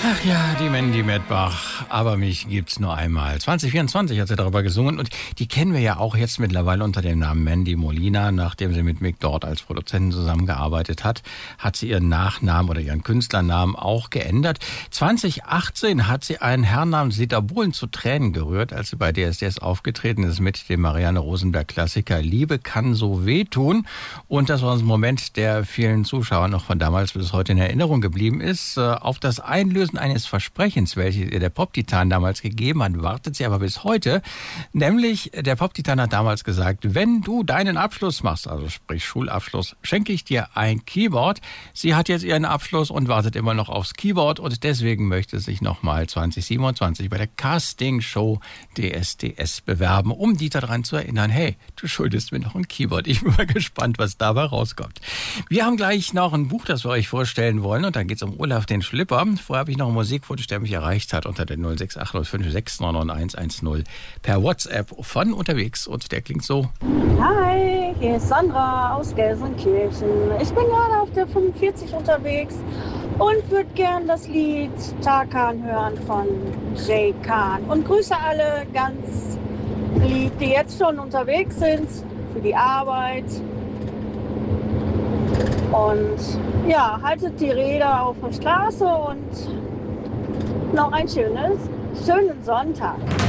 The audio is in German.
Ach ja, die Mandy Medbach, aber mich gibt's nur einmal. 2024 hat sie darüber gesungen und die kennen wir ja auch jetzt mittlerweile unter dem Namen Mandy Molina. Nachdem sie mit Mick Dort als Produzentin zusammengearbeitet hat, hat sie ihren Nachnamen oder ihren Künstlernamen auch geändert. 2018 hat sie einen Herrn namens Dieter Bohlen zu Tränen gerührt, als sie bei DSDS aufgetreten ist mit dem Marianne Rosenberg-Klassiker Liebe kann so wehtun. Und das war ein Moment, der vielen Zuschauern noch von damals bis heute in Erinnerung geblieben ist. Auf das Einlösen eines Versprechens, welches ihr der Pop-Titan damals gegeben hat, wartet sie aber bis heute. Nämlich, der Pop-Titan hat damals gesagt, wenn du deinen Abschluss machst, also sprich Schulabschluss, schenke ich dir ein Keyboard. Sie hat jetzt ihren Abschluss und wartet immer noch aufs Keyboard und deswegen möchte sie sich nochmal 2027 bei der Castingshow DSDS bewerben, um Dieter daran zu erinnern, hey, du schuldest mir noch ein Keyboard. Ich bin mal gespannt, was dabei rauskommt. Wir haben gleich noch ein Buch, das wir euch vorstellen wollen und da geht es um Olaf den Schlipper. Vorher habe ich noch einen Musikwunsch, der mich erreicht hat unter der 06805699110 per WhatsApp von unterwegs und der klingt so. Hi, hier ist Sandra aus Gelsenkirchen. Ich bin gerade auf der 45 unterwegs und würde gern das Lied Tarkan hören von Jay Khan. Und grüße alle ganz lieb, die jetzt schon unterwegs sind für die Arbeit. Und ja, haltet die Räder auf der Straße und noch einen schönen Sonntag.